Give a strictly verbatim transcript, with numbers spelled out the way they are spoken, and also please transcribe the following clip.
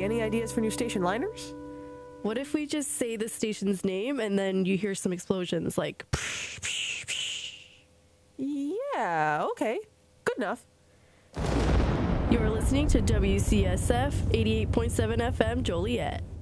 any ideas for new station liners? What if we just say the station's name and then you hear some explosions like... Yeah, okay. Good enough. You're listening to W C S F eighty-eight point seven F M Joliet.